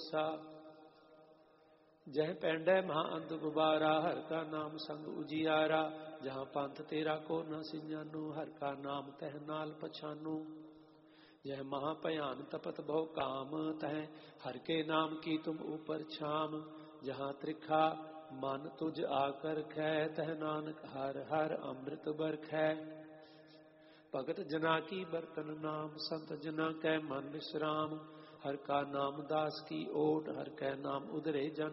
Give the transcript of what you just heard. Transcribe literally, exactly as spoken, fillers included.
दिसा। जह पैंडै महा अंध गुबारा, हर का नाम संग उजियारा। जहाँ पंथ तेरा को न सिंजानू, हर का नाम तह नाल पछानू। यह महाभयान तपत बहु काम, तह हर के नाम की तुम ऊपर छाम। जहाँ त्रिखा मन तुझ आकर खे, तह नानक हर हर अमृत बरखै। भगत जना की बर्तन नाम, संत जना कै मन विश्राम। हर का नाम दास की ओट, हर कै नाम उधरे जन